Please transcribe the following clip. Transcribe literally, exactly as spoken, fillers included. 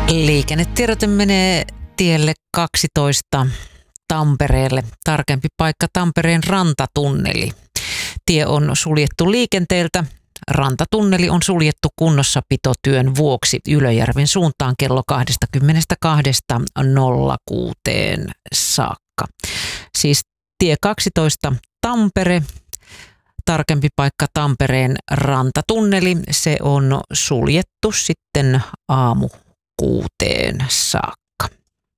Liikennetiedote menee tielle kaksitoista Tampereelle. Tarkempi paikka Tampereen rantatunneli. Tie on suljettu liikenteeltä. Rantatunneli on suljettu kunnossapitotyön vuoksi Ylöjärven suuntaan kello kaksikymmentäkaksi nolla kuusi saakka. Siis tie kaksitoista Tampere. Tarkempi paikka Tampereen rantatunneli. Se on suljettu sitten aamu kuuteen saakka.